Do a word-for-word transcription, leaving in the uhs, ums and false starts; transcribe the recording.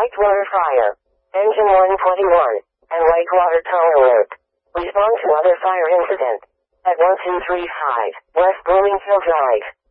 Light water fire. Engine one twenty-one. And light water tower alert. Respond to other fire incident. At one two three five West Bloomingfield Drive.